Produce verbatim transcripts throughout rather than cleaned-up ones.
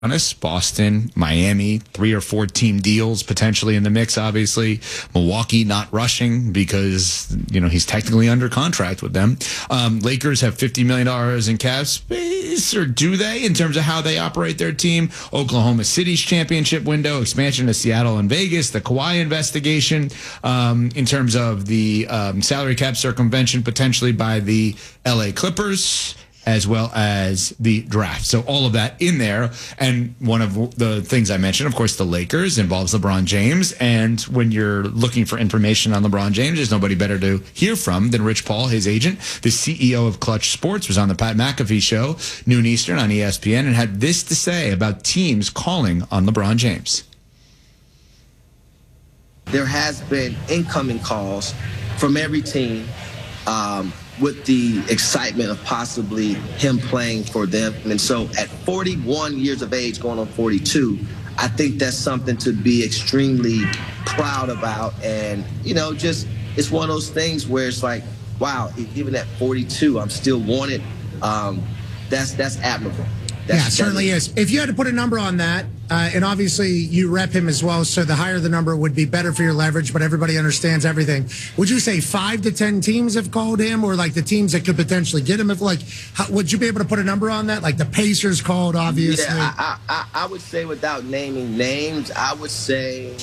honest, Boston, Miami, three or four team deals potentially in the mix, obviously. Milwaukee not rushing because, you know, he's technically under contract with them. Um, Lakers have fifty million dollars in cap space, or do they, in terms of how they operate their team? Oklahoma City's championship window, expansion to Seattle and Vegas, the Kawhi investigation, um, in terms of the um, salary cap circumvention potentially by the L A Clippers, as well as the draft. So all of that in there. And one of the things I mentioned, of course, the Lakers involves LeBron James. And when you're looking for information on LeBron James, there's nobody better to hear from than Rich Paul, his agent. The C E O of Clutch Sports was on the Pat McAfee show, noon Eastern on E S P N, and had this to say about teams calling on LeBron James. There has been incoming calls from every team, um, with the excitement of possibly him playing for them. And so at forty-one years of age, going on forty-two, I think that's something to be extremely proud about. And, you know, just it's one of those things where it's like, wow, even at forty-two, I'm still wanted. Um, that's that's admirable. That's, yeah, it certainly is. is. If you had to put a number on that, uh, and obviously you rep him as well, so the higher the number would be better for your leverage, but everybody understands everything. Would you say five to ten teams have called him, or like the teams that could potentially get him? If like, how, would you be able to put a number on that? Like the Pacers called, obviously. Yeah, I, I, I would say, without naming names, I would say,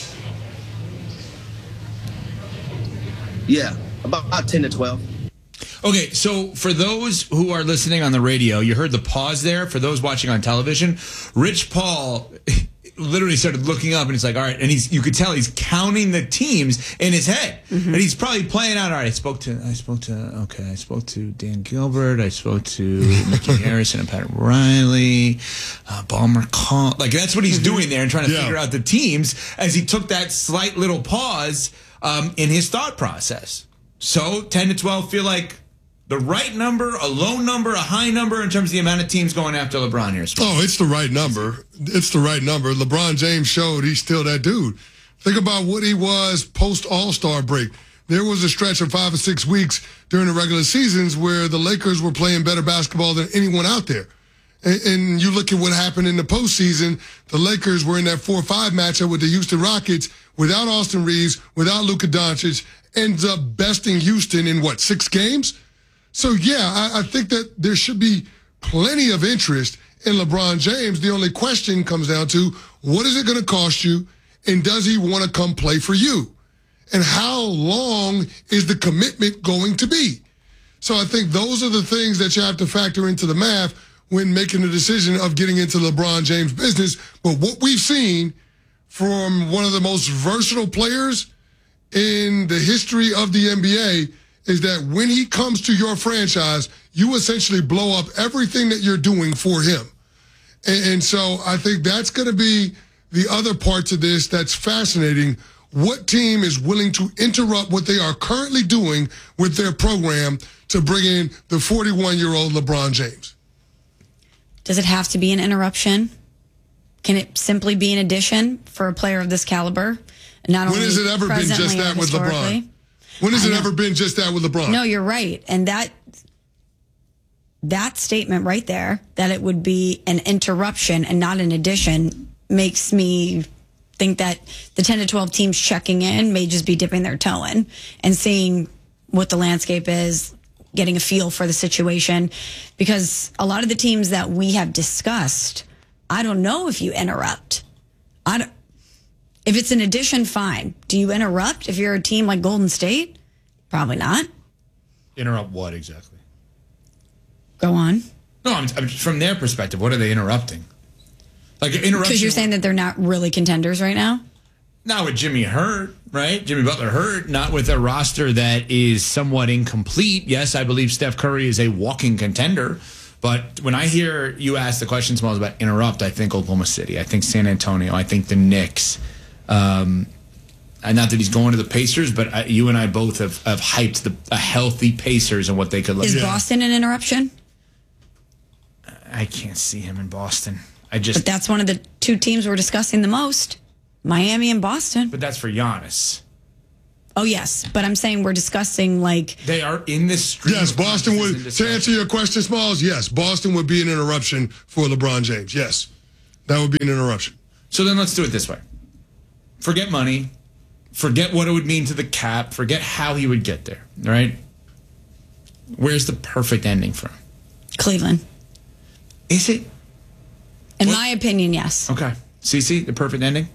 yeah, about, about ten to twelve. Okay, so for those who are listening on the radio, you heard the pause there. For those watching on television, Rich Paul literally started looking up, and he's like, all right, and he's you could tell he's counting the teams in his head. Mm-hmm. And he's probably playing out, all right, I spoke to, I spoke to, okay, I spoke to Dan Gilbert, I spoke to Mickey Harrison and Pat Riley, uh, Ballmer Call. Like, that's what he's doing there and trying to yeah. figure out the teams as he took that slight little pause um, in his thought process. So ten to twelve feel like the right number, a low number, a high number in terms of the amount of teams going after LeBron here? Oh, it's the right number. It's the right number. LeBron James showed he's still that dude. Think about what he was post All-Star break. There was a stretch of five or six weeks during the regular seasons where the Lakers were playing better basketball than anyone out there. And, and you look at what happened in the postseason, the Lakers were in that four five matchup with the Houston Rockets without Austin Reeves, without Luka Doncic, ends up besting Houston in, what, six games? So, yeah, I, I think that there should be plenty of interest in LeBron James. The only question comes down to, what is it going to cost you, and does he want to come play for you? And how long is the commitment going to be? So I think those are the things that you have to factor into the math when making the decision of getting into LeBron James' business. But what we've seen from one of the most versatile players in the history of the N B A is that when he comes to your franchise, you essentially blow up everything that you're doing for him. And, and so I think that's going to be the other part to this that's fascinating. What team is willing to interrupt what they are currently doing with their program to bring in the forty-one-year-old LeBron James? Does it have to be an interruption? Can it simply be an addition for a player of this caliber? Not when only has it ever been just that with LeBron? When has it ever been just that with LeBron? No, you're right. And that that statement right there, that it would be an interruption and not an addition, makes me think that the ten to twelve teams checking in may just be dipping their toe in and seeing what the landscape is, getting a feel for the situation. Because a lot of the teams that we have discussed, I don't know if you interrupt. I don't, if it's an addition, fine. Do you interrupt if you're a team like Golden State? Probably not. Interrupt what exactly? Go on. No, I'm, I'm, from their perspective, what are they interrupting? Like interruption. Because you're saying that they're not really contenders right now? Not with Jimmy hurt, right? Jimmy Butler hurt. Not with a roster that is somewhat incomplete. Yes, I believe Steph Curry is a walking contender. But when I hear you ask the question, Smalls, about interrupt, I think Oklahoma City. I think San Antonio. I think the Knicks. Um, and not that he's going to the Pacers, but I, you and I both have, have hyped the, a healthy Pacers and what they could look. Is yeah. Boston an interruption? I can't see him in Boston. I just. But that's one of the two teams we're discussing the most, Miami and Boston. But that's for Giannis. Oh, yes. But I'm saying we're discussing, like... They are in this stream. Yes, Boston would... To answer your question, Smalls, yes, Boston would be an interruption for LeBron James. Yes. That would be an interruption. So then let's do it this way. Forget money. Forget what it would mean to the cap. Forget how he would get there, right? Where's the perfect ending for him? Cleveland. Is it? In what? my opinion, yes. Okay. Cece, the perfect ending?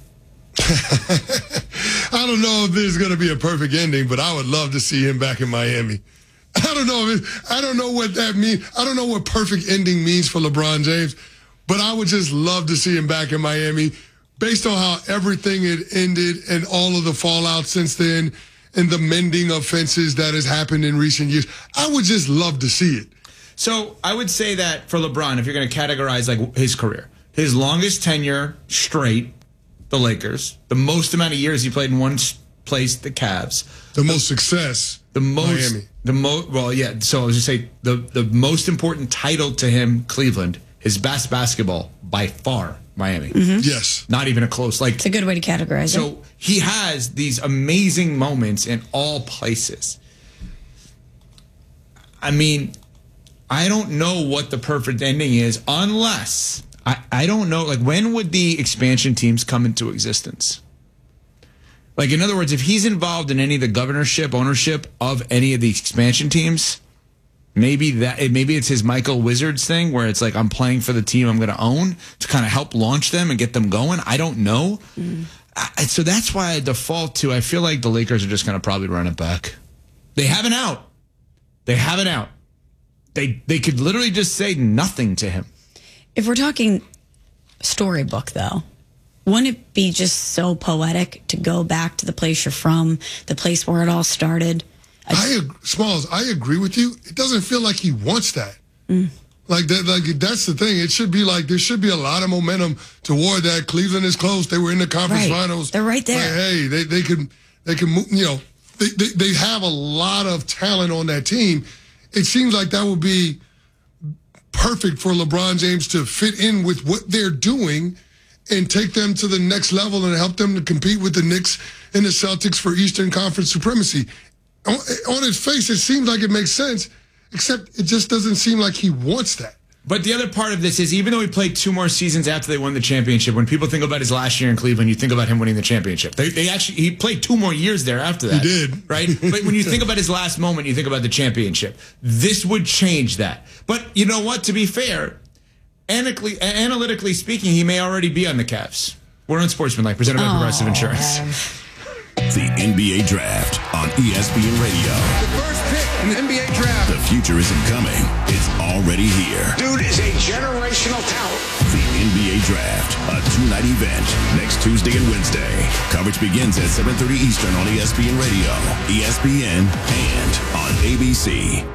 I don't know if there's going to be a perfect ending, but I would love to see him back in Miami. I don't know. If it, I don't know what that means. I don't know what perfect ending means for LeBron James, but I would just love to see him back in Miami based on how everything had ended and all of the fallout since then and the mending of fences that has happened in recent years. I would just love to see it. So I would say that for LeBron, if you're going to categorize like his career, his longest tenure straight, the Lakers, the most amount of years he played in one place, the Cavs, the most success, the most, Miami, the most. Well, yeah. So I was just say the the most important title to him, Cleveland, his best basketball by far, Miami. Mm-hmm. Yes, not even a close. Like it's a good way to categorize so it. So he has these amazing moments in all places. I mean, I don't know what the perfect ending is unless. I, I don't know, like, when would the expansion teams come into existence? Like, in other words, if he's involved in any of the governorship, ownership of any of the expansion teams, maybe that maybe it's his Michael Wizards thing where it's like, I'm playing for the team I'm going to own to kind of help launch them and get them going. I don't know. Mm. I, so that's why I default to, I feel like the Lakers are just going to probably run it back. They have an out. They have an out. They, they could literally just say nothing to him. If we're talking storybook, though, wouldn't it be just so poetic to go back to the place you're from, the place where it all started? I, I Smalls, I agree with you. It doesn't feel like he wants that. Mm. Like that, like that's the thing. It should be like there should be a lot of momentum toward that. Cleveland is close. They were in the conference right. finals. They're right there. Like, hey, they they can they can move. You know, they, they they have a lot of talent on that team. It seems like that would be perfect for LeBron James to fit in with what they're doing and take them to the next level and help them to compete with the Knicks and the Celtics for Eastern Conference supremacy. On, on its face, it seems like it makes sense, except it just doesn't seem like he wants that. But the other part of this is, even though he played two more seasons after they won the championship, when people think about his last year in Cleveland, you think about him winning the championship. They, they actually he played two more years there after that. He did, right? But when you think about his last moment, you think about the championship. This would change that. But you know what? To be fair, analytically, analytically speaking, he may already be on the Cavs. We're on Sportsmanlike, presented by oh. Progressive Insurance. The N B A Draft on E S P N Radio. The first pick in the N B A Draft. The future isn't coming. It's already here. Dude is a generational talent. The N B A Draft, a two-night event next Tuesday and Wednesday. Coverage begins at seven thirty Eastern on E S P N Radio, E S P N, and on A B C.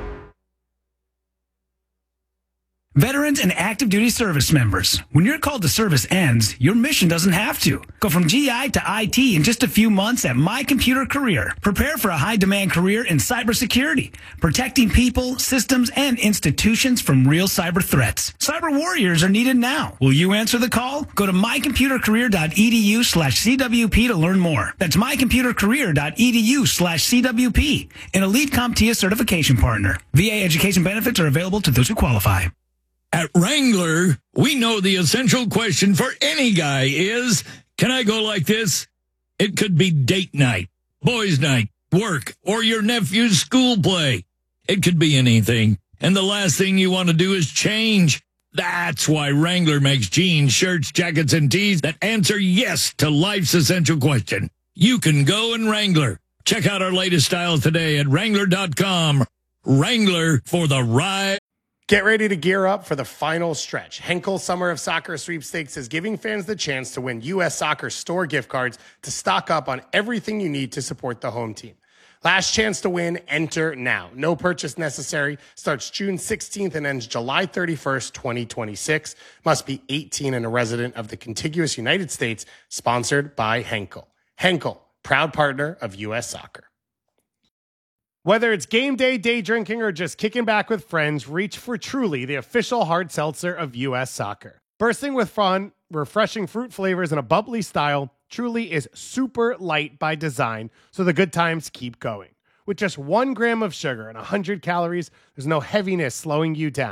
Veterans and active duty service members, when your call to service ends, your mission doesn't have to. Go from G I to I T in just a few months at My Computer Career. Prepare for a high-demand career in cybersecurity, protecting people, systems, and institutions from real cyber threats. Cyber warriors are needed now. Will you answer the call? Go to mycomputercareer.edu slash CWP to learn more. That's mycomputercareer.edu slash CWP, an elite CompTIA certification partner. V A education benefits are available to those who qualify. At Wrangler, we know the essential question for any guy is, can I go like this? It could be date night, boys' night, work, or your nephew's school play. It could be anything. And the last thing you want to do is change. That's why Wrangler makes jeans, shirts, jackets, and tees that answer yes to life's essential question. You can go in Wrangler. Check out our latest styles today at Wrangler dot com. Wrangler for the ride. Get ready to gear up for the final stretch. Henkel Summer of Soccer Sweepstakes is giving fans the chance to win U S Soccer store gift cards to stock up on everything you need to support the home team. Last chance to win, enter now. No purchase necessary. Starts June sixteenth and ends July thirty-first, twenty twenty-six. Must be eighteen and a resident of the contiguous United States. Sponsored by Henkel. Henkel, proud partner of U S Soccer. Whether it's game day, day drinking, or just kicking back with friends, reach for Truly, the official hard seltzer of U S Soccer. Bursting with fun, refreshing fruit flavors, and a bubbly style, Truly is super light by design, so the good times keep going. With just one gram of sugar and one hundred calories, there's no heaviness slowing you down.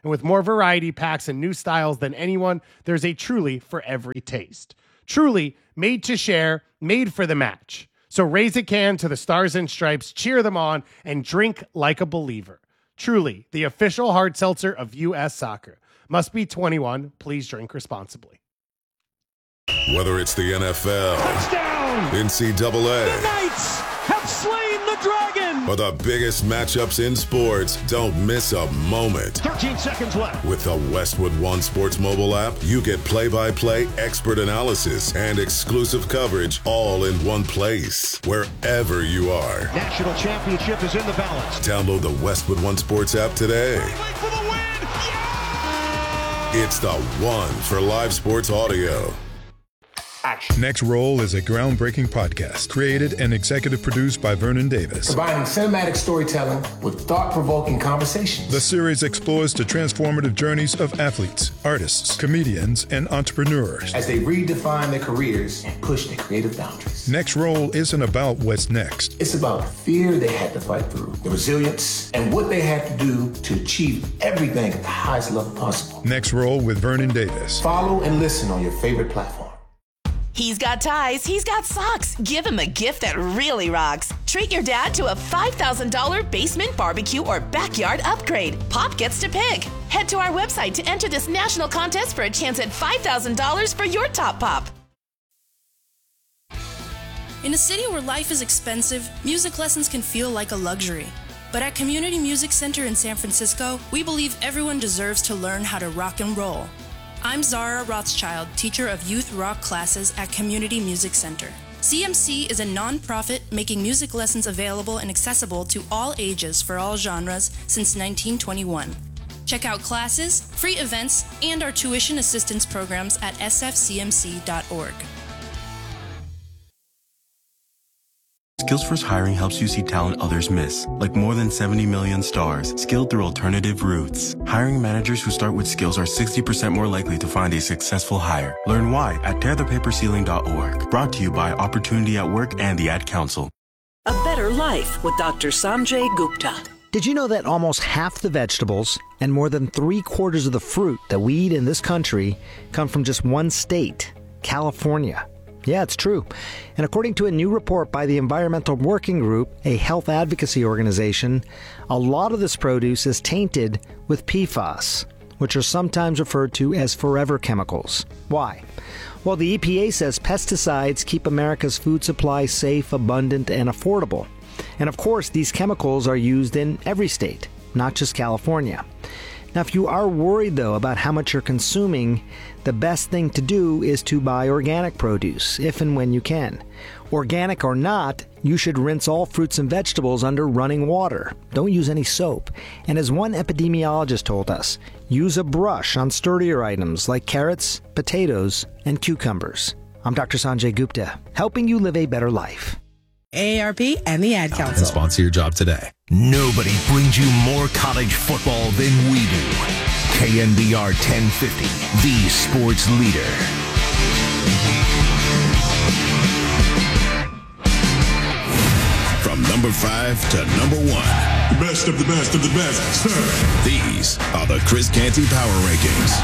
And with more variety packs and new styles than anyone, there's a Truly for every taste. Truly, made to share, made for the match. So raise a can to the Stars and Stripes, cheer them on, and drink like a believer. Truly, the official hard seltzer of U S Soccer. Must be twenty-one. Please drink responsibly. Whether it's the N F L, Touchdown! N C double A, The Knights have slain the dragon! or the biggest matchups in sports, don't miss a moment. thirteen seconds left. With the Westwood One Sports mobile app, you get play-by-play expert analysis and exclusive coverage all in one place, wherever you are. National championship is in the balance. Download the Westwood One Sports app today. For the win! Yeah! It's the one for live sports audio. Action. Next Roll is a groundbreaking podcast created and executive produced by Vernon Davis. Combining cinematic storytelling with thought-provoking conversations. The series explores the transformative journeys of athletes, artists, comedians, and entrepreneurs as they redefine their careers and push their creative boundaries. Next Roll isn't about what's next. It's about the fear they had to fight through, the resilience, and what they had to do to achieve everything at the highest level possible. Next Roll with Vernon Davis. Follow and listen on your favorite platform. He's got ties, he's got socks. Give him a gift that really rocks. Treat your dad to a five thousand dollars basement barbecue or backyard upgrade. Pop gets to pick. Head to our website to enter this national contest for a chance at five thousand dollars for your top pop. In a city where life is expensive, music lessons can feel like a luxury. But at Community Music Center in San Francisco, we believe everyone deserves to learn how to rock and roll. I'm Zara Rothschild, teacher of youth rock classes at Community Music Center. C M C is a nonprofit making music lessons available and accessible to all ages for all genres since nineteen twenty-one. Check out classes, free events, and our tuition assistance programs at s f c m c dot org. Skills First Hiring helps you see talent others miss, like more than seventy million stars, skilled through alternative routes. Hiring managers who start with skills are sixty percent more likely to find a successful hire. Learn why at tear the paper ceiling dot org. Brought to you by Opportunity at Work and the Ad Council. A better life with Doctor Sanjay Gupta. Did you know that almost half the vegetables and more than three quarters of the fruit that we eat in this country come from just one state, California? Yeah, it's true. And according to a new report by the Environmental Working Group, a health advocacy organization, a lot of this produce is tainted with P FAS, which are sometimes referred to as forever chemicals. Why? Well, the E P A says pesticides keep America's food supply safe, abundant, and affordable. And of course, these chemicals are used in every state, not just California. Now, if you are worried, though, about how much you're consuming, the best thing to do is to buy organic produce, if and when you can. Organic or not, you should rinse all fruits and vegetables under running water. Don't use any soap. And as one epidemiologist told us, use a brush on sturdier items like carrots, potatoes, and cucumbers. I'm Doctor Sanjay Gupta, helping you live a better life. A A R P and the Ad Council. And sponsor your job today. Nobody brings you more college football than we do. K N B R ten fifty, the sports leader. From number five to number one. The best of the best of the best, sir. These are the Chris Canty Power Rankings.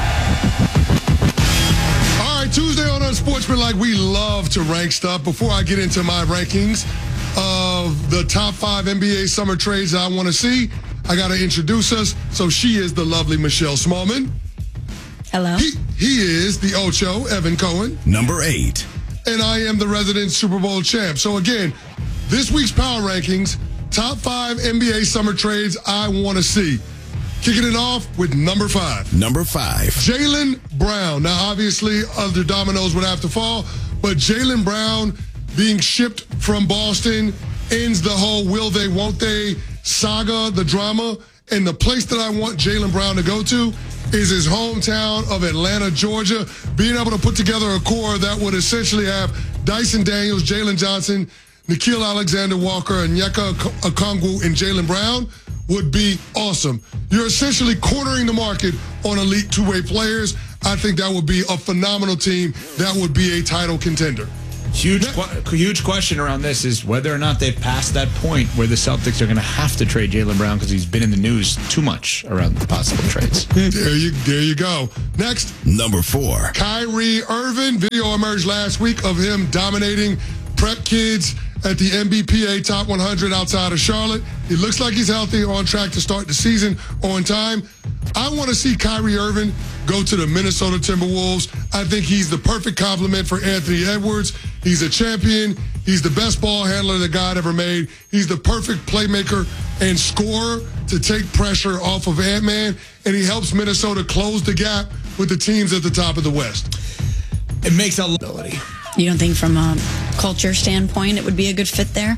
All right, Tuesday on Unsportsmanlike, we love to rank stuff. Before I get into my rankings of the top five N B A summer trades I want to see, I got to introduce us. So she is the lovely Michelle Smallman. Hello. He, he is the Ocho, Evan Cohen. Number eight. And I am the resident Super Bowl champ. So again, this week's Power Rankings, top five N B A summer trades I want to see. Kicking it off with number five. Number five. Jaylen Brown. Now, obviously, other dominoes would have to fall, but Jaylen Brown being shipped from Boston ends the whole will they, won't they saga, the drama. And the place that I want Jaylen Brown to go to is his hometown of Atlanta, Georgia. Being able to put together a core that would essentially have Dyson Daniels, Jalen Johnson, Nickeil Alexander-Walker, Onyeka Okongwu, and Jaylen Brown would be awesome. You're essentially cornering the market on elite two-way players. I think that would be a phenomenal team. That would be a title contender. Huge, qu- huge question around this is whether or not they've passed that point where the Celtics are going to have to trade Jaylen Brown because he's been in the news too much around the possible trades. There you, there you go. Next, number four. Kyrie Irving. Video emerged last week of him dominating prep kids at the N B P A Top one hundred outside of Charlotte. He looks like he's healthy, on track to start the season on time. I want to see Kyrie Irving go to the Minnesota Timberwolves. I think he's the perfect complement for Anthony Edwards. He's a champion. He's the best ball handler that God ever made. He's the perfect playmaker and scorer to take pressure off of Ant-Man, and he helps Minnesota close the gap with the teams at the top of the West. It makes a ability. You don't think from a culture standpoint it would be a good fit there?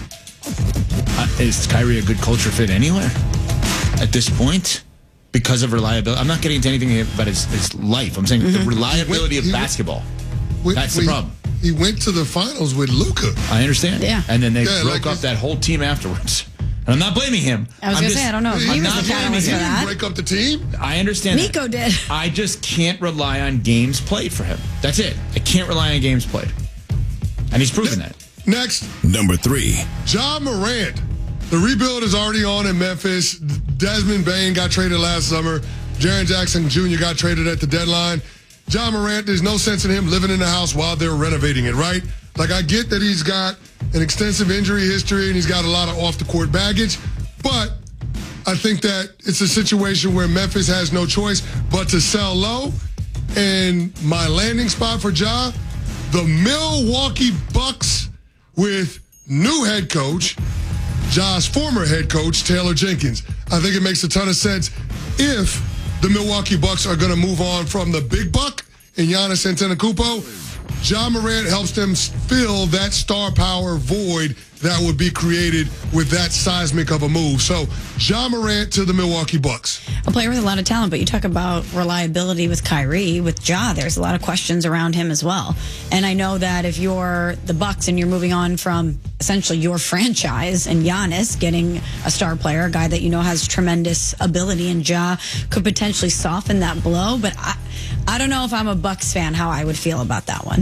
Uh, is Kyrie a good culture fit anywhere at this point? Because of reliability. I'm not getting into anything about his, his life. I'm saying mm-hmm. the reliability went, of basketball. Went, That's the problem. He went to the finals with Luka. I understand. Yeah. And then they yeah, broke like up that whole team afterwards. And I'm not blaming him. I was going to say, I don't know if he was the catalyst for that. Break up the team? I understand Nico that. did. I just can't rely on games played for him. That's it. I can't rely on games played. And he's proven that. Next. Number three. Ja Morant. The rebuild is already on in Memphis. Desmond Bain got traded last summer. Jaren Jackson Junior got traded at the deadline. Ja Morant, there's no sense in him living in the house while they're renovating it, right? Like, I get that he's got an extensive injury history and he's got a lot of off-the-court baggage, but I think that it's a situation where Memphis has no choice but to sell low. And my landing spot for Ja, the Milwaukee Bucks with new head coach, Ja's former head coach, Taylor Jenkins. I think it makes a ton of sense if the Milwaukee Bucks are going to move on from the big buck and Giannis Antetokounmpo. Ja Morant helps them fill that star power void that would be created with that seismic of a move. So, Ja Morant to the Milwaukee Bucks. A player with a lot of talent, but you talk about reliability with Kyrie. With Ja, there's a lot of questions around him as well. And I know that if you're the Bucks and you're moving on from essentially your franchise and Giannis getting a star player, a guy that you know has tremendous ability, and Ja could potentially soften that blow. But I, I don't know if I'm a Bucks fan how I would feel about that one.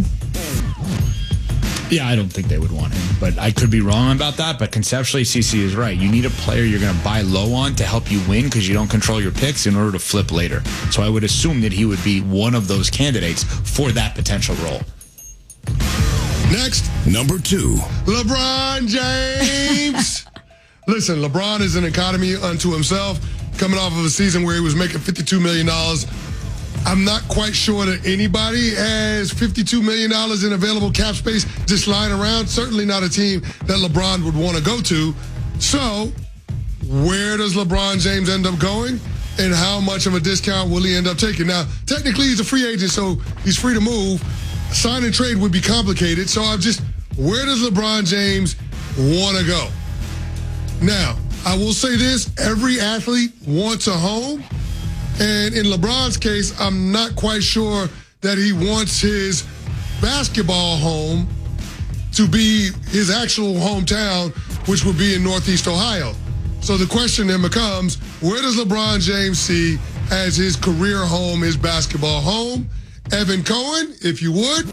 Yeah, I don't think they would want him, but I could be wrong about that. But conceptually, C C is right. You need a player you're going to buy low on to help you win because you don't control your picks in order to flip later. So I would assume that he would be one of those candidates for that potential role. Next. Number two. LeBron James. Listen, LeBron is an economy unto himself, coming off of a season where he was making fifty-two million dollars. I'm not quite sure that anybody has fifty-two million dollars in available cap space just lying around. Certainly not a team that LeBron would want to go to. So, where does LeBron James end up going? And how much of a discount will he end up taking? Now, technically, he's a free agent, so he's free to move. Sign and trade would be complicated. So, I'm just, where does LeBron James want to go? Now, I will say this. Every athlete wants a home. And in LeBron's case, I'm not quite sure that he wants his basketball home to be his actual hometown, which would be in Northeast Ohio. So the question then becomes, where does LeBron James see as his career home, his basketball home? Evan Cohen, if you would.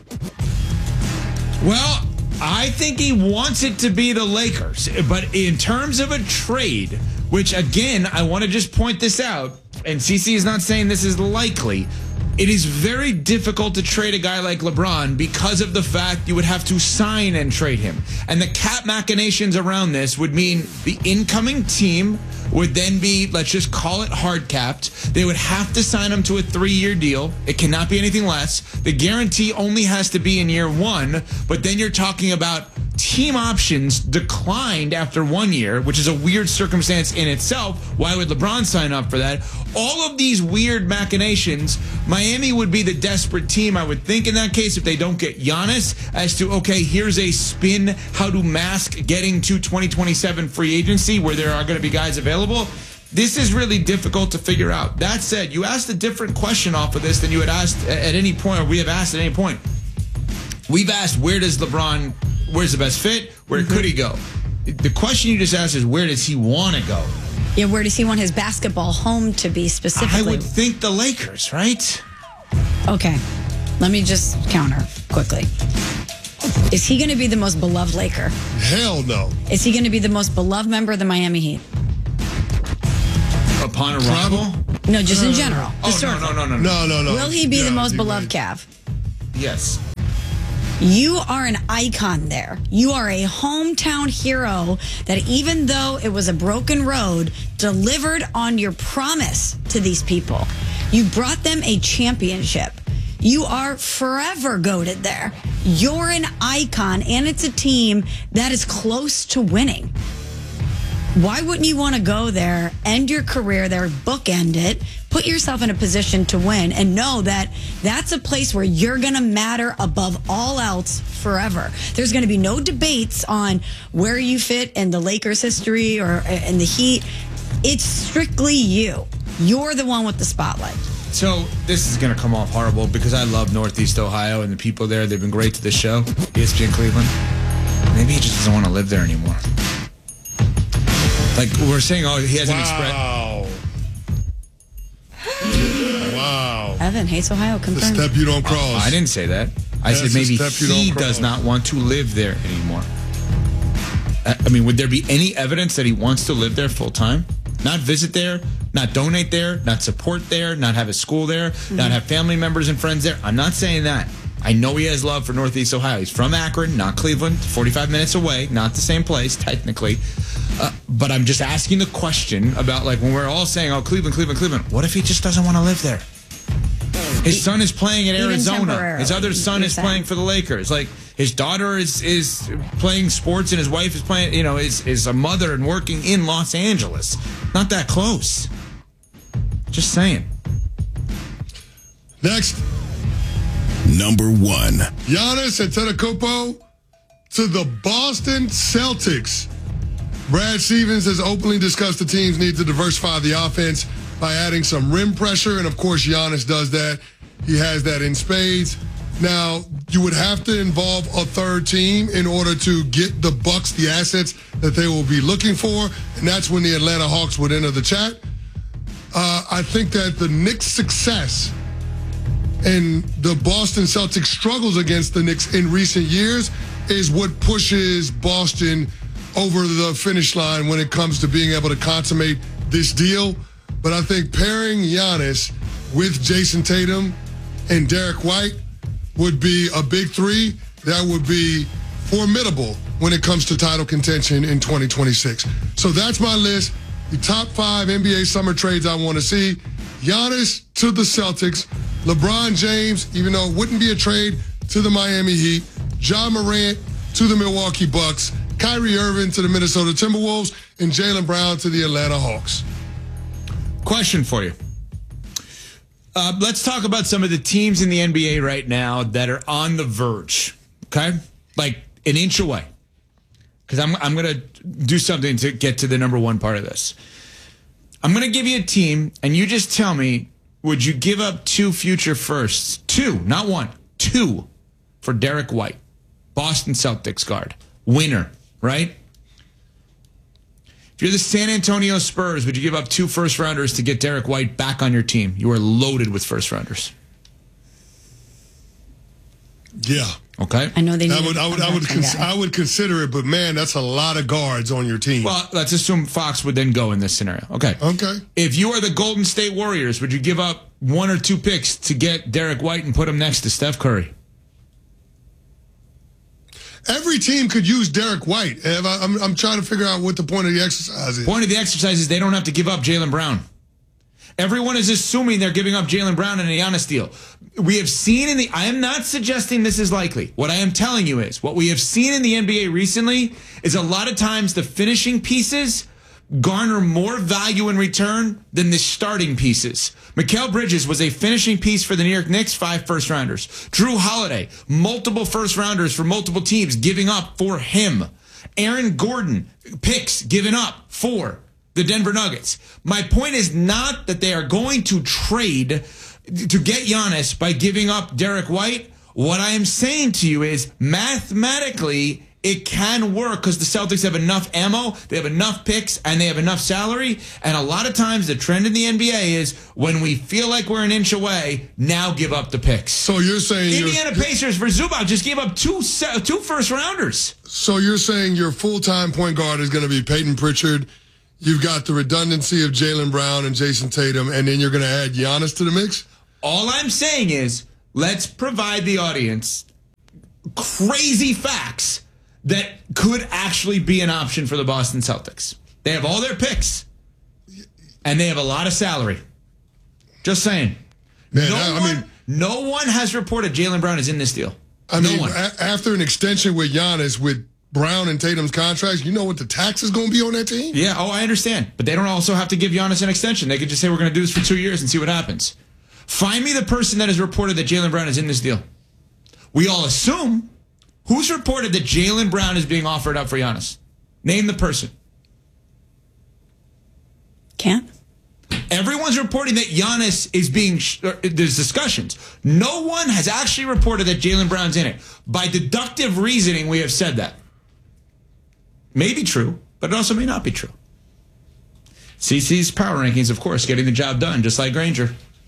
Well, I think he wants it to be the Lakers. But in terms of a trade, which, again, I want to just point this out, and C C is not saying this is likely, it is very difficult to trade a guy like LeBron because of the fact you would have to sign and trade him. And the cap machinations around this would mean the incoming team would then be, let's just call it hard capped. They would have to sign him to a three-year deal. It cannot be anything less. The guarantee only has to be in year one, but then you're talking about team options declined after one year, which is a weird circumstance in itself. Why would LeBron sign up for that? All of these weird machinations, Miami would be the desperate team, I would think, in that case, if they don't get Giannis, as to, okay, here's a spin, how to mask getting to twenty twenty-seven free agency where there are going to be guys available. This is really difficult to figure out. That said, you asked a different question off of this than you had asked at any point, or we have asked at any point. We've asked, where does LeBron, where's the best fit? Where mm-hmm. could he go? The question you just asked is, where does he want to go? Yeah, where does he want his basketball home to be specifically? I would think the Lakers, right? Okay. Let me just counter quickly. Is he going to be the most beloved Laker? Hell no. Is he going to be the most beloved member of the Miami Heat? Upon arrival? No, just in general. Oh, no, no, no, no, no, no, no. Will he be Yeah, the most D-Wade. beloved Cav? Yes. You are an icon there. You are a hometown hero that even though it was a broken road, delivered on your promise to these people. You brought them a championship. You are forever goated there. You're an icon, and it's a team that is close to winning. Why wouldn't you want to go there, end your career there, bookend it, put yourself in a position to win, and know that that's a place where you're going to matter above all else forever? There's going to be no debates on where you fit in the Lakers' history or in the Heat. It's strictly you. You're the one with the spotlight. So this is going to come off horrible because I love Northeast Ohio and the people there. They've been great to this show. E S P N Cleveland. Maybe he just doesn't want to live there anymore. Like we're saying, oh, he hasn't expressed. Wow. Wow. Evan hates Ohio. The Confirmed. step you don't cross. I didn't say that. I That's said a maybe step you he don't does cross. not want to live there anymore. I I mean, would there be any evidence that he wants to live there full time? Not visit there, not donate there, not support there, not have a school there, mm-hmm. not have family members and friends there. I'm not saying that. I know he has love for Northeast Ohio. He's from Akron, not Cleveland, forty-five minutes away, not the same place, technically. Uh, but I'm just asking the question about, like, when we're all saying, oh, Cleveland, Cleveland, Cleveland, what if he just doesn't want to live there? His son is playing at Even Arizona. temporarily, His other son you're is saying. playing for the Lakers. Like, his daughter is is playing sports and his wife is playing, you know, is, is a mother and working in Los Angeles. Not that close. Just saying. Next. Number one. Giannis Antetokounmpo to the Boston Celtics. Brad Stevens has openly discussed the team's need to diversify the offense by adding some rim pressure, and of course Giannis does that. He has that in spades. Now, you would have to involve a third team in order to get the Bucks the assets that they will be looking for, and that's when the Atlanta Hawks would enter the chat. Uh, I think that the Knicks' success and the Boston Celtics struggles against the Knicks in recent years is what pushes Boston over the finish line when it comes to being able to consummate this deal. But I think pairing Giannis with Jason Tatum and Derek White would be a big three that would be formidable when it comes to title contention in twenty twenty-six. So that's my list. The top five N B A summer trades I want to see. Giannis to the Celtics. LeBron James, even though it wouldn't be a trade, to the Miami Heat. Ja Morant to the Milwaukee Bucks. Kyrie Irving to the Minnesota Timberwolves. And Jaylen Brown to the Atlanta Hawks. Question for you. Uh, let's talk about some of the teams in the N B A right now that are on the verge, okay? Like an inch away. Because I'm, I'm going to do something to get to the number one part of this. I'm going to give you a team, and you just tell me, would you give up two future firsts? Two, not one. Two for Derek White. Boston Celtics guard. Winner, right? If you're the San Antonio Spurs, would you give up two first rounders to get Derek White back on your team? You are loaded with first rounders. Yeah. Okay. I know they need I would, I would, I would, cons- I would consider it, but man, that's a lot of guards on your team. Well, let's assume Fox would then go in this scenario. Okay. Okay. If you are the Golden State Warriors, would you give up one or two picks to get Derek White and put him next to Steph Curry? Every team could use Derek White. And I, I'm, I'm trying to figure out what the point of the exercise is. Point of the exercise is they don't have to give up Jaylen Brown. Everyone is assuming they're giving up Jaylen Brown in a Giannis deal. We have seen in the, I am not suggesting this is likely. What I am telling you is, what we have seen in the N B A recently is a lot of times the finishing pieces garner more value in return than the starting pieces. Mikal Bridges was a finishing piece for the New York Knicks, five first rounders. Drew Holiday, multiple first rounders for multiple teams giving up for him. Aaron Gordon, picks given up for the Denver Nuggets. My point is not that they are going to trade to get Giannis by giving up Derek White. What I am saying to you is, mathematically, it can work because the Celtics have enough ammo, they have enough picks, and they have enough salary. And a lot of times the trend in the N B A is when we feel like we're an inch away, now give up the picks. So you're saying Indiana you're, Pacers for Zubac just gave up two two first rounders. So you're saying your full-time point guard is going to be Peyton Pritchard. You've got the redundancy of Jaylen Brown and Jason Tatum, and then you're going to add Giannis to the mix? All I'm saying is let's provide the audience crazy facts that could actually be an option for the Boston Celtics. They have all their picks, and they have a lot of salary. Just saying. Man, no, I, I one, mean, no one has reported Jaylen Brown is in this deal. I no mean, one. A- after an extension with Giannis, with Brown and Tatum's contracts, you know what the tax is going to be on that team? Yeah, oh, I understand. But they don't also have to give Giannis an extension. They could just say we're going to do this for two years and see what happens. Find me the person that has reported that Jaylen Brown is in this deal. We all assume. Who's reported that Jaylen Brown is being offered up for Giannis? Name the person. Can't. Everyone's reporting that Giannis is being, there's discussions. No one has actually reported that Jaylen Brown's in it. By deductive reasoning, we have said that. May be true, but it also may not be true. C C's power rankings, of course, getting the job done, just like Granger.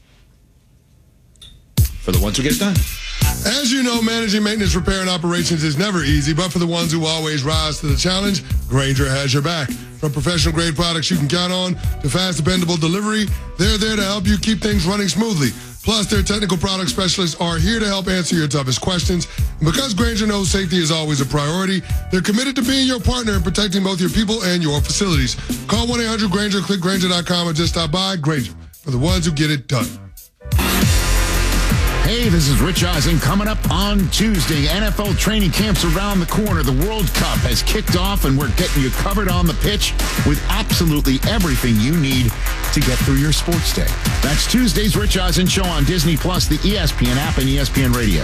For the ones who get it done. As you know, managing maintenance, repair, and operations is never easy, but for the ones who always rise to the challenge, Granger has your back. From professional-grade products you can count on to fast, dependable delivery, they're there to help you keep things running smoothly. Plus, their technical product specialists are here to help answer your toughest questions. And because Granger knows safety is always a priority, they're committed to being your partner in protecting both your people and your facilities. Call one eight hundred Granger, click Granger dot com, or just stop by. Granger, for the ones who get it done. Hey, this is Rich Eisen. Coming up on Tuesday, N F L training camps around the corner. The World Cup has kicked off, and we're getting you covered on the pitch with absolutely everything you need to get through your sports day. That's Tuesday's Rich Eisen Show on Disney Plus, the E S P N app, and E S P N Radio.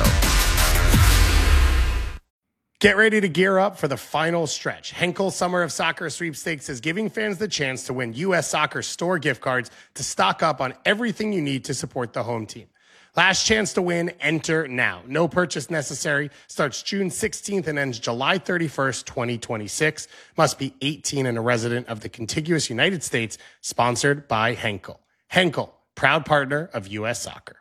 Get ready to gear up for the final stretch. Henkel Summer of Soccer Sweepstakes is giving fans the chance to win U S Soccer store gift cards to stock up on everything you need to support the home team. Last chance to win, enter now. No purchase necessary. Starts June sixteenth and ends July thirty-first, twenty twenty-six. Must be eighteen and a resident of the contiguous United States. Sponsored by Henkel. Henkel, proud partner of U S Soccer.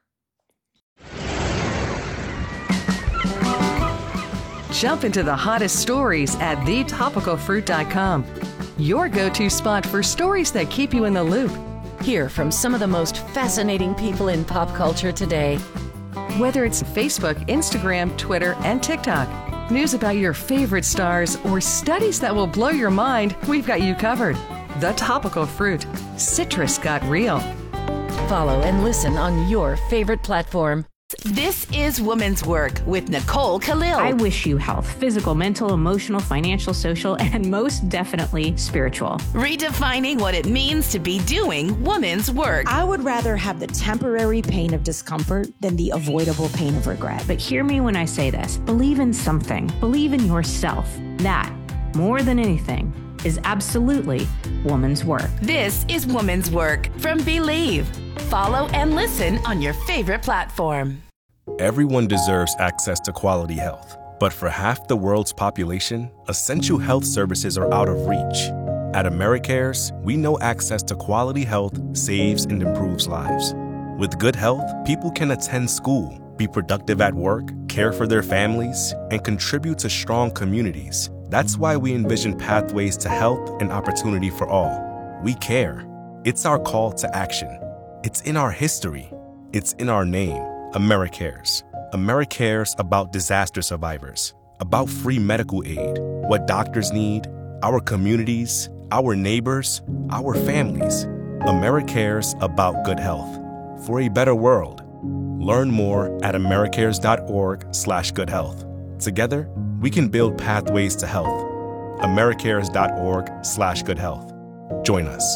Jump into the hottest stories at the topical fruit dot com. Your go-to spot for stories that keep you in the loop. Hear from some of the most fascinating people in pop culture today. Whether it's Facebook, Instagram, Twitter, and TikTok, news about your favorite stars, or studies that will blow your mind, we've got you covered. The Topical Fruit. Citrus got real. Follow and listen on your favorite platform. This is Women's Work with Nicole Khalil. I wish you health, physical, mental, emotional, financial, social, and most definitely spiritual. Redefining what it means to be doing women's work. I would rather have the temporary pain of discomfort than the avoidable pain of regret. But hear me when I say this. Believe in something. Believe in yourself. That, more than anything, is absolutely woman's work. This is Woman's Work from Believe. Follow and listen on your favorite platform. Everyone deserves access to quality health, but for half the world's population, essential health services are out of reach. At AmeriCares, we know access to quality health saves and improves lives. With good health, people can attend school, be productive at work, care for their families, and contribute to strong communities. That's why we envision pathways to health and opportunity for all. We care. It's our call to action. It's in our history. It's in our name, AmeriCares. AmeriCares about disaster survivors, about free medical aid, what doctors need, our communities, our neighbors, our families. AmeriCares about good health. For a better world. Learn more at americares.org slash good health. Together, we can build pathways to health. americares.org slash good health. Join us.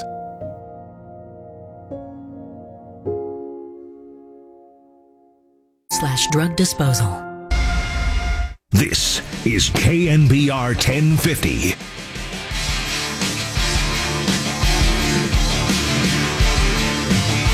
Slash drug disposal. This is K N B R ten fifty.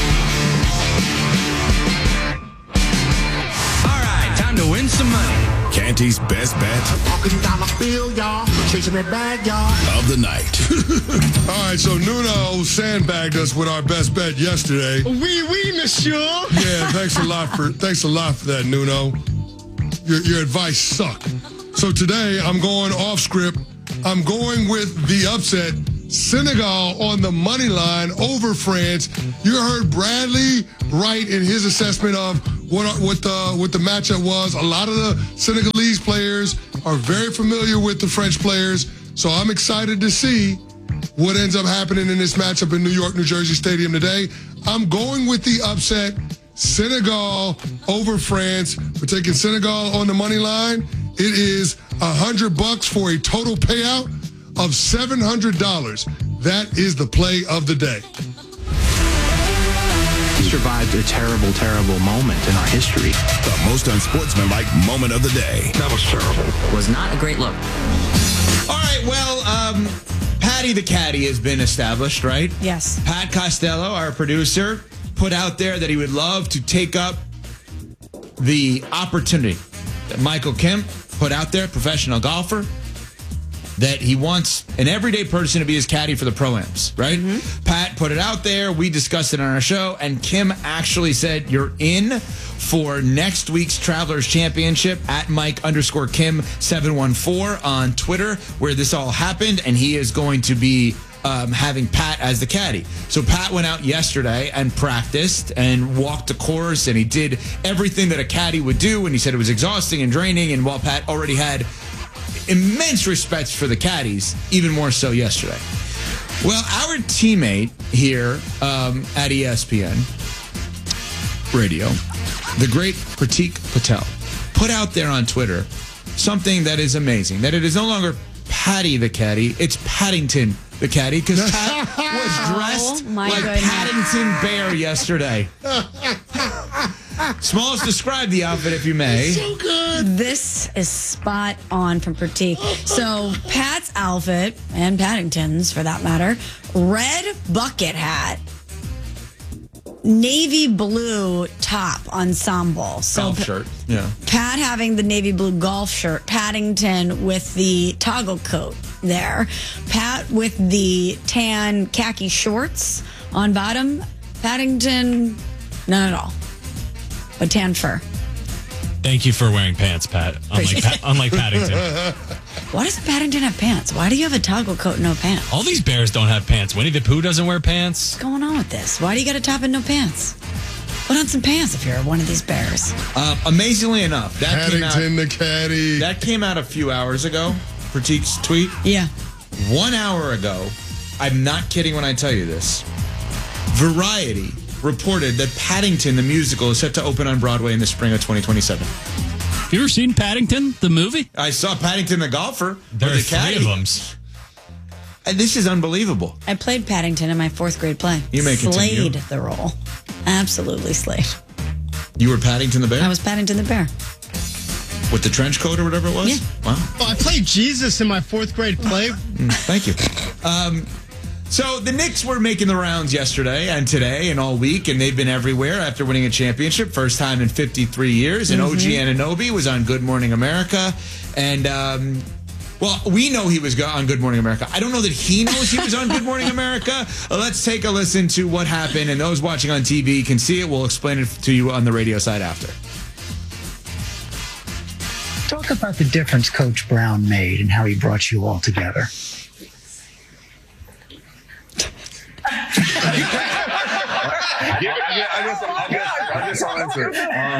All right, time to win some money. Canty's best bet Walking down the field, y'all. Chasing that bag, y'all. of the night. All right, so Nuno sandbagged us with our best bet yesterday. Oui, oui, monsieur. Yeah, thanks a lot for thanks a lot for that, Nuno. Your your advice sucked. So today I'm going off script. I'm going with the upset. Senegal on the money line over France. You heard Bradley right in his assessment of what what the what the matchup was. A lot of the Senegalese players are very familiar with the French players, so I'm excited to see what ends up happening in this matchup in New York, New Jersey Stadium today. I'm going with the upset. Senegal over France. We're taking Senegal on the money line. It is a hundred bucks for a total payout of seven hundred dollars. That is the play of the day. He survived a terrible, terrible moment in our history. The most unsportsmanlike moment of the day. That was terrible. Was not a great look. All right, well, um, Patty the Caddy has been established, right? Yes. Pat Costello, our producer, put out there that he would love to take up the opportunity that Michael Kemp put out there, professional golfer, that he wants an everyday person to be his caddy for the Pro-Ams, right? Mm-hmm. Pat put it out there. We discussed it on our show, and Kim actually said you're in for next week's Travelers Championship at Mike underscore Kim seven one four on Twitter, where this all happened, and he is going to be um, having Pat as the caddy. So Pat went out yesterday and practiced and walked the course, and he did everything that a caddy would do, and he said it was exhausting and draining, and while Pat already had immense respect for the caddies, even more so yesterday. Well, our teammate here um, at E S P N Radio, the great Pratik Patel, put out there on Twitter something that is amazing, that it is no longer Patty the caddy, it's Paddington the caddy, because Pat was dressed Oh, my like goodness. Paddington Bear yesterday. Smalls, describe the outfit if you may. So good. This is spot on from Pratik. So Pat's outfit, and Paddington's for that matter, red bucket hat, navy blue top ensemble. So Golf shirt, yeah. Pat having the navy blue golf shirt, Paddington with the toggle coat there, Pat with the tan khaki shorts on bottom, Paddington none at all, but tan fur. Thank you for wearing pants, Pat. Unlike, pa- unlike Paddington. Why doesn't Paddington have pants? Why do you have a toggle coat and no pants? All these bears don't have pants. Winnie the Pooh doesn't wear pants. What's going on with this? Why do you got a top and no pants? Put on some pants if you're one of these bears. Uh, amazingly enough, that came out, Paddington the caddy. that came out a few hours ago. Pratik's tweet. Yeah. One hour ago, I'm not kidding when I tell you this, Variety reported that Paddington the musical is set to open on Broadway in the spring of twenty twenty-seven. Have you ever seen Paddington, the movie? I saw Paddington the golfer. There or are the three caddy. of them. And this is unbelievable. I played Paddington in my fourth grade play. You may continue. Slayed the role. Absolutely slayed. You were Paddington the bear? I was Paddington the bear. With the trench coat or whatever it was? Yeah. Wow. Oh, I played Jesus in my fourth grade play. Mm, thank you. Um, so the Knicks were making the rounds yesterday and today and all week, and they've been everywhere after winning a championship, first time in fifty-three years. And Mm-hmm. O G Anunoby was on Good Morning America, and um, well, we know he was go- on Good Morning America. I don't know that he knows he was on Good Morning America. Uh, let's take a listen to what happened, and those watching on T V can see it. We'll explain it to you on the radio side after. Talk about the difference Coach Brown made and how he brought you all together. I guess, I guess, I guess I'll answer.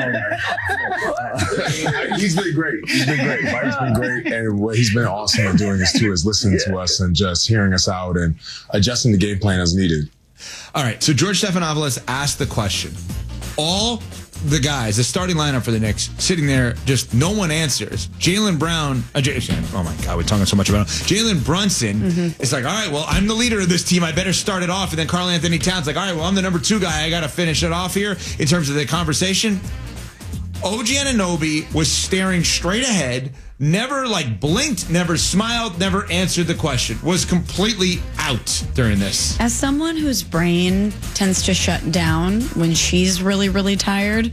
Um, he's been great. He's been great. Mike's been great. And what he's been awesome at doing this too is listening to us and just hearing us out and adjusting the game plan as needed. All right, so George Stephanopoulos asked the question. All the guys, the starting lineup for the Knicks, sitting there, just no one answers. Jaylen Brown, uh, J- oh my God, we're talking so much about him. Jalen Brunson Mm-hmm. is like, all right, well, I'm the leader of this team. I better start it off. And then Karl Anthony Towns like, all right, well, I'm the number two guy. I got to finish it off here in terms of the conversation. O G Anunoby was staring straight ahead, never like blinked, never smiled, never answered the question, was completely out during this. As someone whose brain tends to shut down when she's really, really tired,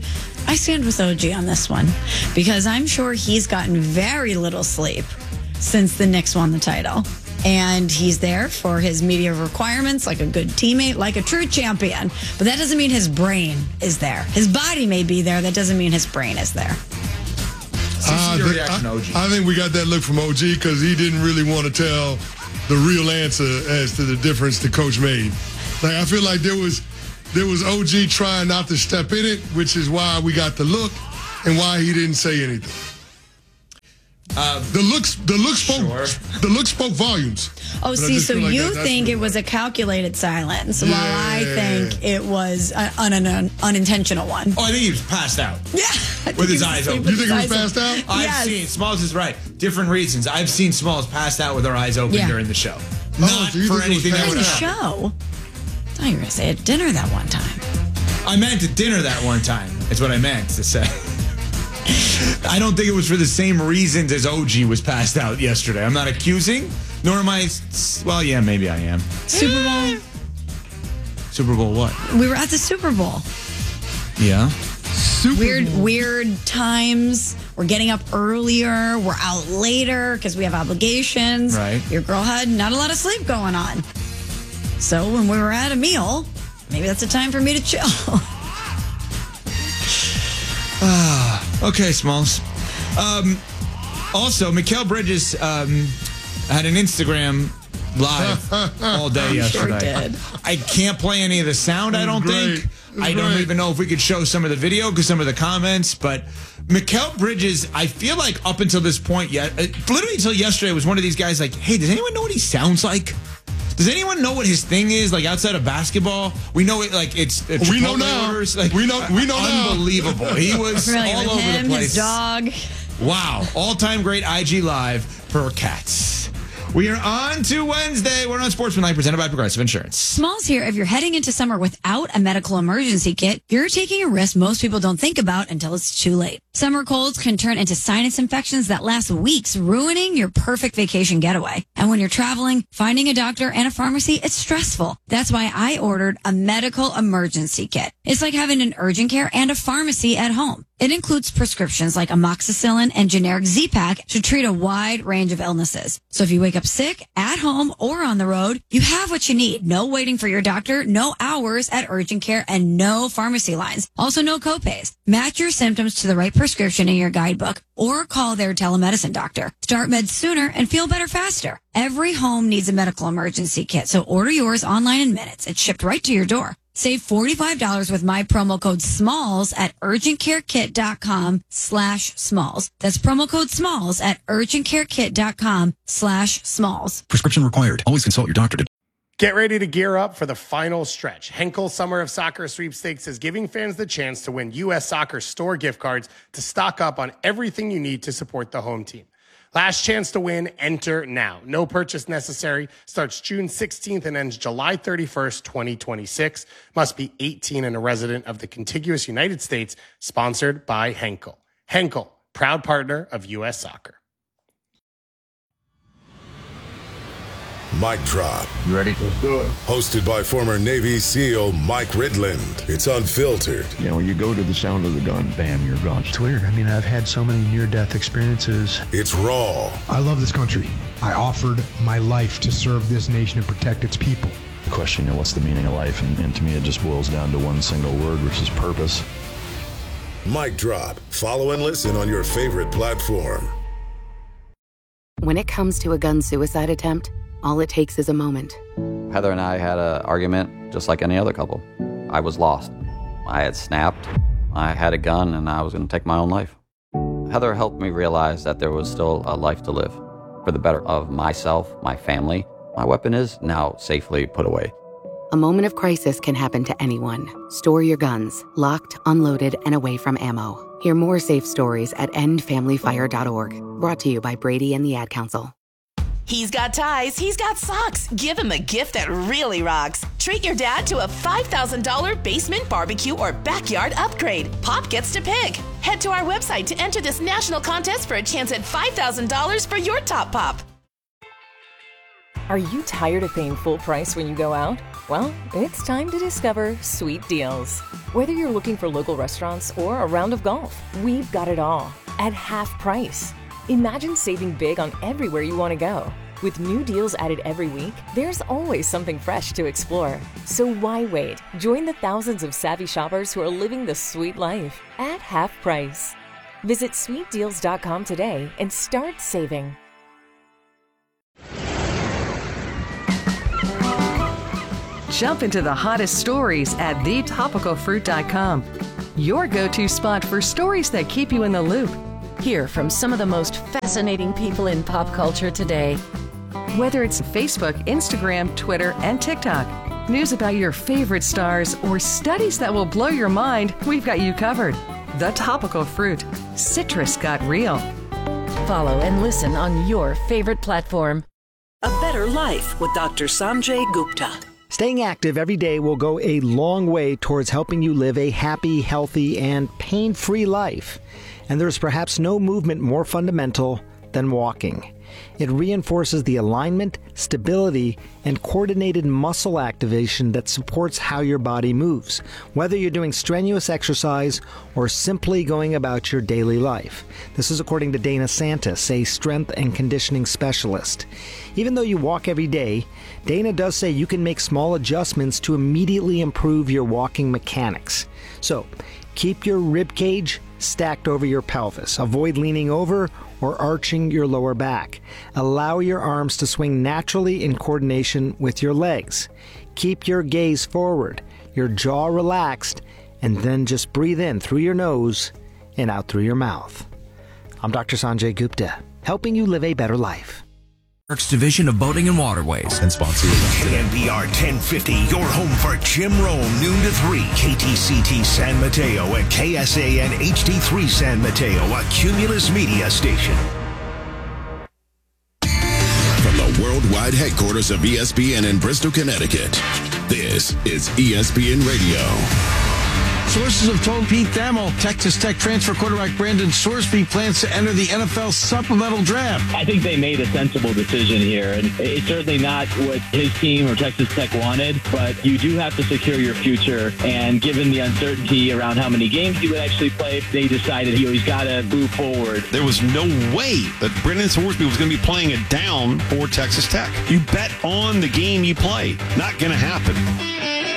I stand with O G on this one because I'm sure he's gotten very little sleep since the Knicks won the title. And he's there for his media requirements like a good teammate, like a true champion. But that doesn't mean his brain is there. His body may be there. That doesn't mean his brain is there. Uh, your the, reaction, I, O G? I think we got that look from O G because he didn't really want to tell the real answer as to the difference the coach made. Like I feel like there was there was O G trying not to step in it, which is why we got the look and why he didn't say anything. Uh, the looks, the look spoke, sure. the look spoke volumes. Oh, see, so like you that, think it was a calculated silence, yeah. while I think it was an, an, an unintentional one. Oh, I think he was passed out. Yeah, with his eyes open. You think he was passed out? I've yes. seen Smalls is right. Different reasons. I've seen Smalls passed out with her eyes open yeah. during the show. Oh, Not so for anything that would would happen. Show. I thought you were going to say at dinner that one time. I meant at dinner that one time. Is what I meant to say. I don't think it was for the same reasons as O G was passed out yesterday. I'm not accusing, nor am I. Well, yeah, maybe I am. Super Bowl. Super Bowl what? We were at the Super Bowl. Yeah. Super weird, Bowl. weird times. We're getting up earlier. We're out later because we have obligations. Right. Your girl had not a lot of sleep going on. So when we were at a meal, maybe that's a time for me to chill. Ah, okay, Smalls. Um, also, Mikal Bridges um, had an Instagram live all day yesterday. Sure did. I can't play any of the sound, I don't great. think. I don't great. even know if we could show some of the video because some of the comments, but Mikal Bridges, I feel like up until this point, yet, literally until yesterday, was one of these guys like, hey, does anyone know what he sounds like? Does anyone know what his thing is? Like outside of basketball, we know it. Like it's uh, we know now. Orders, like, we know. We know unbelievable. now. He was Familiar all with over him, the place. His dog. Wow, all-time great I G Live per Cats. We are on to Wednesday. We're on Sportsman presented by Progressive Insurance. Smalls here. If you're heading into summer without a medical emergency kit, you're taking a risk most people don't think about until it's too late. Summer colds can turn into sinus infections that last weeks, ruining your perfect vacation getaway. And when you're traveling, finding a doctor and a pharmacy, it's stressful. That's why I ordered a medical emergency kit. It's like having an urgent care and a pharmacy at home. It includes prescriptions like amoxicillin and generic Z-Pak to treat a wide range of illnesses. So if you wake up sick, at home, or on the road, you have what you need. No waiting for your doctor, no hours at urgent care, and no pharmacy lines. Also, no copays. Match your symptoms to the right prescription in your guidebook or call their telemedicine doctor. Start meds sooner and feel better faster. Every home needs a medical emergency kit, so order yours online in minutes. It's shipped right to your door. Save forty-five dollars with my promo code SMALLS at urgentcarekit.com slash SMALLS. That's promo code SMALLS at urgentcarekit.com slash SMALLS. Prescription required. Always consult your doctor. To- Get ready to gear up for the final stretch. Henkel Summer of Soccer Sweepstakes is giving fans the chance to win U S Soccer store gift cards to stock up on everything you need to support the home team. Last chance to win, enter now. No purchase necessary. Starts June sixteenth and ends July thirty-first, twenty twenty-six. Must be eighteen and a resident of the contiguous United States. Sponsored by Henkel. Henkel, proud partner of U S Soccer. Mic Drop. You ready? Let's do it. Hosted by former Navy SEAL Mike Ridland. It's unfiltered. You know, when you go to the sound of the gun, bam, you're gone. It's weird. I mean, I've had so many near-death experiences. It's raw. I love this country. I offered my life to serve this nation and protect its people. The question, you know, what's the meaning of life? And, and to me, it just boils down to one single word, which is purpose. Mic Drop. Follow and listen on your favorite platform. When it comes to a gun suicide attempt, all it takes is a moment. Heather and I had an argument just like any other couple. I was lost. I had snapped. I had a gun and I was going to take my own life. Heather helped me realize that there was still a life to live for the better of myself, my family. My weapon is now safely put away. A moment of crisis can happen to anyone. Store your guns, locked, unloaded, and away from ammo. Hear more safe stories at end family fire dot org. Brought to you by Brady and the Ad Council. He's got ties, he's got socks. Give him a gift that really rocks. Treat your dad to a five thousand dollars basement barbecue or backyard upgrade. Pop gets to pick. Head to our website to enter this national contest for a chance at five thousand dollars for your top pop. Are you tired of paying full price when you go out? Well, it's time to discover Sweet Deals. Whether you're looking for local restaurants or a round of golf, we've got it all at half price. Imagine saving big on everywhere you want to go. With new deals added every week, there's always something fresh to explore. So why wait? Join the thousands of savvy shoppers who are living the sweet life at half price. Visit sweet deals dot com today and start saving. Jump into the hottest stories at the topical fruit dot com. Your go-to spot for stories that keep you in the loop. Hear from some of the most fascinating people in pop culture today. Whether it's Facebook, Instagram, Twitter, and TikTok, news about your favorite stars, or studies that will blow your mind, we've got you covered. The Topical Fruit. Citrus got real. Follow and listen on your favorite platform. A Better Life with Doctor Sanjay Gupta. Staying active every day will go a long way towards helping you live a happy, healthy, and pain-free life. And there's perhaps no movement more fundamental than walking. It reinforces the alignment, stability, and coordinated muscle activation that supports how your body moves, whether you're doing strenuous exercise or simply going about your daily life. This is according to Dana Santis, a strength and conditioning specialist. Even though you walk every day, Dana does say you can make small adjustments to immediately improve your walking mechanics. So, keep your rib cage stacked over your pelvis. Avoid leaning over or arching your lower back. Allow your arms to swing naturally in coordination with your legs. Keep your gaze forward, your jaw relaxed, and then just breathe in through your nose and out through your mouth. I'm Doctor Sanjay Gupta, helping you live a better life. Division of Boating and Waterways and sponsors K N B R ten fifty, your home for Jim Rome, noon to three. K T C T San Mateo and K S A N H D three San Mateo, a Cumulus Media station. From the worldwide headquarters of E S P N in Bristol, Connecticut, this is E S P N Radio. Sources have told Pete Thamel Texas Tech transfer quarterback Brandon Sorsby plans to enter the N F L supplemental draft. I think they made a sensible decision here, and it's certainly not what his team or Texas Tech wanted, but you do have to secure your future, and given the uncertainty around how many games he would actually play, they decided he's got to move forward. There was no way that Brandon Sorsby was going to be playing it down for Texas Tech. You bet on the game you play. Not going to happen.